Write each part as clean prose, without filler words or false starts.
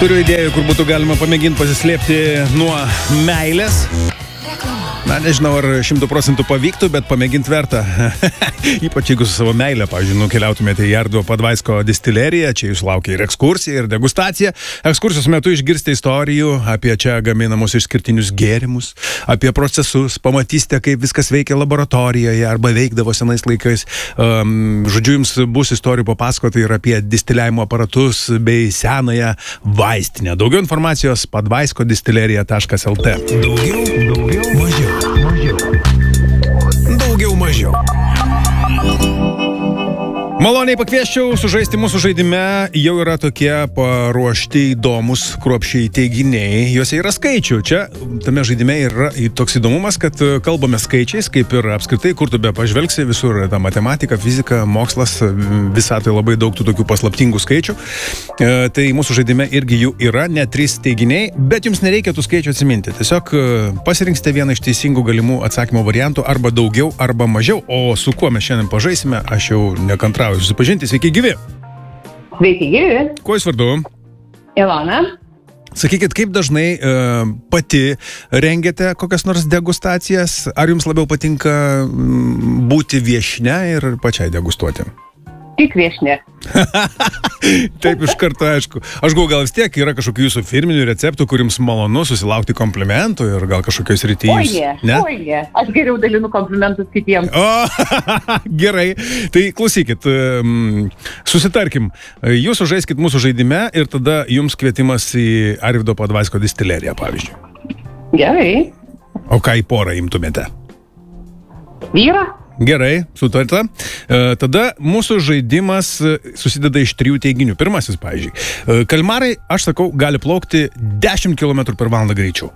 Turiu idėjų, kur būtų galima pamėginti pasislėpti nuo meilės. Na, nežinau, ar 100% pavyktų, bet pamėginti verta. Ypač jeigu su savo meilė, pavyzdžiui, nukeliautumėte į Arvydo Padvaisko distileriją, čia jūs laukia ir ekskursija, ir degustacija. Ekskursijos metu išgirsite istorijų apie čia gaminamus išskirtinius gėrimus, apie procesus, pamatysite, kaip viskas veikia laboratorijoje arba veikdavo senais laikais. Žodžiu, jums bus istorijų papasakoti ir apie distiliavimo aparatus bei senąją vaistinę. Daugiau informacijos padvaiskodistilerija.lt. Daugiau, mažiau. Maloniai pakvieščiau sužaisti mūsų žaidime. Jau yra tokie paruošti įdomus kruopščiai teiginiai. Juose yra skaičių. Čia tame žaidime yra toks įdomumas, kad kalbame skaičiais, kaip ir apskritai, kur tu be pažvelgsi, visur ta matematika, fizika, mokslas, visatoje labai daug tų tokių paslaptingų skaičių. Tai mūsų žaidime irgi jų yra net 3 teiginiai, bet jums nereikia tų skaičių atsiminti. Tiesiog pasirinksite vieną iš teisingų galimų atsakymo variantų, arba daugiau, arba mažiau. O su kuo mes šiandien pažaisime, aš jau nekantrauju susipažinti. Sveiki gyvi. Sveiki gyvi. Kuo jūs vardu? Ilona. Sakykit, kaip dažnai pati rengiate kokias nors degustacijas? Ar jums labiau patinka būti viešnia ir pačiai degustuoti? Tik viešnia. Taip, iš karto aišku. Aš galvoju, gal vis tiek yra kažkokių jūsų firminių receptų, kur jums malonu susilaukti komplimentų ir gal kažkokios rytys. Oi, ne. Aš geriau dalinu komplimentus kitiems. Gerai. Tai klausykit, susitarkim. Jūs žaiskit mūsų žaidime ir tada jums kvietimas į Arvydo Padvaisko distileriją, pavyzdžiui. Gerai. O ką į porą imtumėte? Vyrą. Gerai, sutarta. Tada mūsų žaidimas susideda iš 3 teiginių. Pirmasis, pavyzdžiui. Kalmarai, aš sakau, gali plaukti 10 km/h greičiau.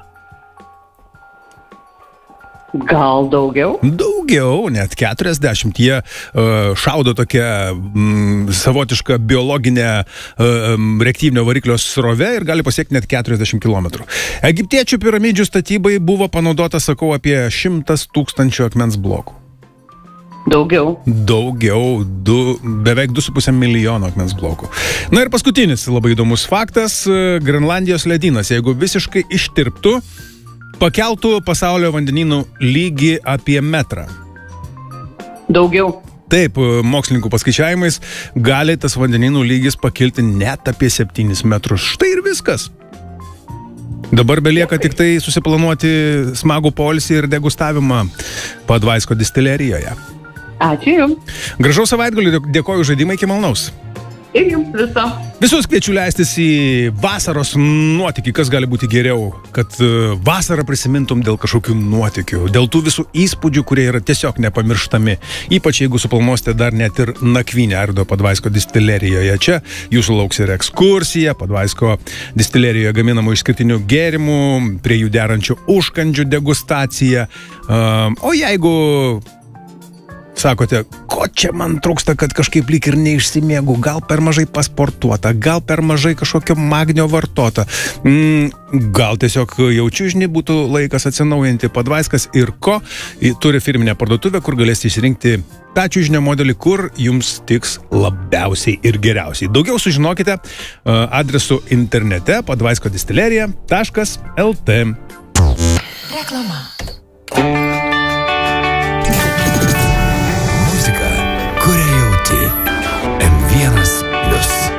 Gal daugiau? Daugiau, net 40. Jie šaudo tokią savotišką biologinę reaktyvinio variklio srovę ir gali pasiekti net 40 km. Egiptiečių piramidžių statybai buvo panaudota, sakau, apie 100 000 akmens blokų. Daugiau. Daugiau, beveik 2,5 milijono akmens blokų. Na ir paskutinis labai įdomus faktas. Grenlandijos ledynas, jeigu visiškai ištirptų, pakeltų pasaulio vandenynų lygį apie metrą. Daugiau. Taip, mokslininkų paskaičiavimais gali tas vandenynų lygis pakilti net apie 7 metrus. Štai ir viskas. Dabar belieka tik tai susiplanuoti smagų poilsį ir degustavimą Padvaisko distilerijoje. Ačiū Jums. Gražaus savaitgalį, dėkoju žaidimą, iki malonaus. Ir Jums viso. Visus kviečiu leistis į vasaros nuotykį. Kas gali būti geriau, kad vasarą prisimintum dėl kažkokių nuotykių, dėl tų visų įspūdžių, kurie yra tiesiog nepamirštami. Ypač jeigu suplanuosite dar net ir nakvynę Arvydo Padvaisko distilerijoje. Čia jūsų lauks ir ekskursija, Padvaisko distilerijoje gaminamų išskirtinių gėrimų, prie jų derančių užkandžių degustacija. O jeigu sakote, ko čia man trūksta, kad kažkaip lyg ir neišsimiegu, gal per mažai pasportuota, gal per mažai kažkokio magnio vartota, gal tiesiog jaučiu, žinai, būtų laikas atsinaujinti. Padvaiskas ir ko turi firminę parduotuvę, kur galėsite išsirinkti tą čiužinio modelį, kur jums tiks labiausiai ir geriausiai. Daugiau sužinokite adresu internete padvaiskodistilerija.lt. Reklama.